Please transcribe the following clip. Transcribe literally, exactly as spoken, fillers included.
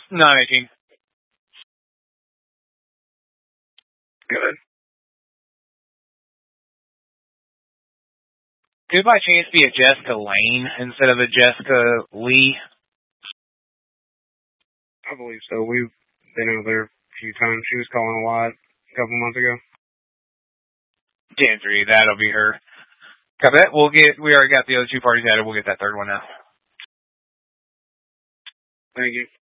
nine eighteen. Good. Could by chance be a Jessica Lane instead of a Jessica Lee? I believe so. We've been over there a few times. She was calling a lot a couple months ago. ten three, that'll be her. Copy that. We'll get, we already got the other two parties added. We'll get that third one now. Thank you.